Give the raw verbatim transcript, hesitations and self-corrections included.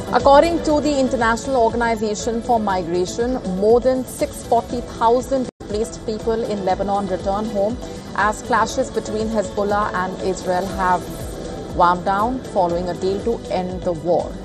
According to the International Organization for Migration, more than six hundred forty thousand displaced people in Lebanon return home as clashes between Hezbollah and Israel have wound down following a deal to end the war.